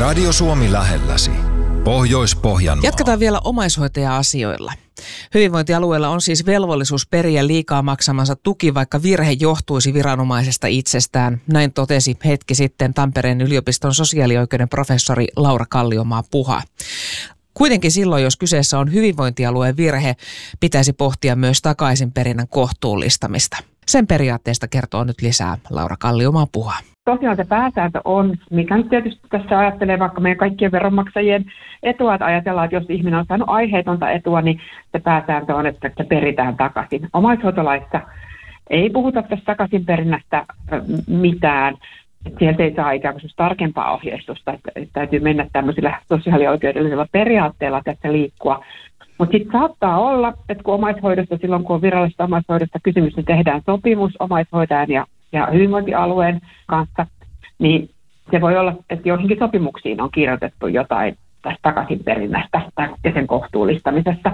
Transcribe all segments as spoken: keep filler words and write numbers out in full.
Radio Suomi lähelläsi. Pohjois-Pohjanmaa. Jatketaan vielä omaishoitaja-asioilla. Hyvinvointialueella on siis velvollisuus periä liikaa maksamansa tuki, vaikka virhe johtuisi viranomaisesta itsestään. Näin totesi hetki sitten Tampereen yliopiston sosiaalioikeuden professori Laura Kalliomaa-Puha. Kuitenkin silloin, jos kyseessä on hyvinvointialueen virhe, pitäisi pohtia myös takaisinperinnän kohtuullistamista. Sen periaatteesta kertoo nyt lisää Laura Kalliomaa-Puha. Tosiaan se pääsääntö on, mikä nyt tietysti tässä ajattelee vaikka meidän kaikkien veronmaksajien etua, että ajatellaan, että jos ihminen on saanut aiheetonta etua, niin se pääsääntö on, että se peritään takaisin. Omaishoitolaissa ei puhuta tästä takaisinperinnästä mitään. Sieltä ei saa ikään kuin tarkempaa ohjeistusta, että täytyy mennä tämmöisillä sosiaalioikeudellisilla periaatteilla tässä liikkua. Mutta sitten saattaa olla, että kun omaishoidosta, silloin kun on virallisesta omaishoidosta kysymys, niin tehdään sopimus omaishoitajan ja, ja hyvinvointialueen kanssa, niin se voi olla, että joihinkin sopimuksiin on kirjoitettu jotain tästä takaisinperinnästä ja sen kohtuullistamisesta.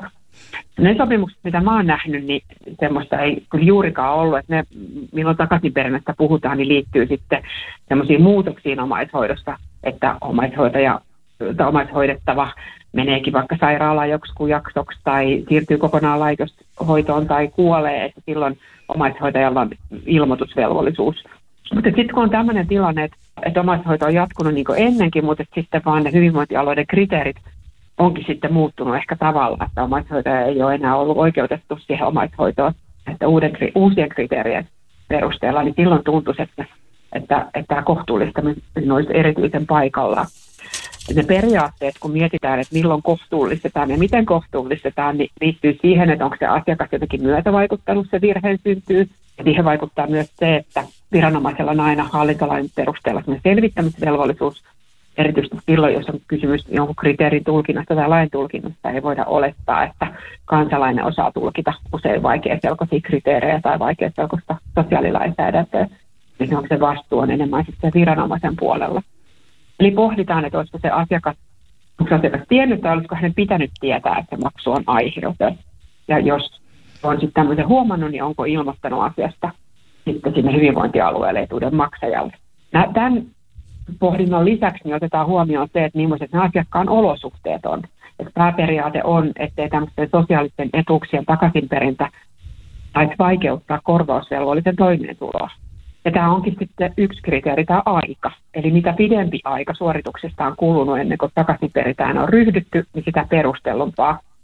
Ne sopimukset, mitä mä oon nähnyt, niin semmoista ei kyllä juurikaan ollut, että ne, milloin takaisinperinnästä puhutaan, niin liittyy sitten semmoisiin muutoksiin omaishoidossa, että omaishoitaja tai omaishoidettava meneekin vaikka sairaalaan joksikin jaksoksi tai siirtyy kokonaan laitoshoitoon tai kuolee, että silloin omaishoitajalla on ilmoitusvelvollisuus. Mutta sitten kun on tämmöinen tilanne, että, että omaishoito on jatkunut niin kuin ennenkin, mutta sitten vaan ne hyvinvointialueiden kriteerit onkin sitten muuttunut ehkä tavalla, että omaishoitaja ei ole enää ollut oikeutettu siihen omaishoitoon, että uuden, uusien kriteerien perusteella, niin silloin tuntuisi, että, että, että tämä kohtuullistaminen olisi erityisen paikallaan. Ne periaatteet, kun mietitään, että milloin kohtuullistetaan ja miten kohtuullistetaan, niin liittyy siihen, että onko se asiakas jotenkin myötävaikuttanut se virheen syntyy. Ja siihen vaikuttaa myös se, että viranomaisella on aina hallintolain perusteella selvittämisvelvollisuus. Erityisesti silloin, jos on kysymys jonkun kriteerin tulkinnasta tai lain tulkinnasta, ei voida olettaa, että kansalainen osaa tulkita usein vaikeaselkoisia kriteerejä tai vaikeaselkoista sosiaalilainsäädäntöä. Niin onko se vastuu on enemmän sitten viranomaisen puolella. Eli pohditaan, että olisiko se asiakas, onko se asiakas tiennyt tai olisiko hänen pitänyt tietää, että se maksu on aiheuton. Ja jos on sitten tämmöisen huomannut, niin onko ilmoittanut asiasta sitten sinne hyvinvointialueelle etuuden maksajalle. Tämän pohdinnan lisäksi niin otetaan huomioon se, että millaiset ne asiakkaan olosuhteet on. Että pääperiaate on, ettei tämmöisten sosiaalisten etuuksien takaisinperintä saisi vaikeuttaa korvausvelvollisen toimeentuloa. Ja tämä onkin sitten yksi kriteeri, tämä aika. Eli mitä pidempi aika suorituksesta on kulunut ennen kuin takaisinperitään on ryhdytty, niin sitä perustellumpaa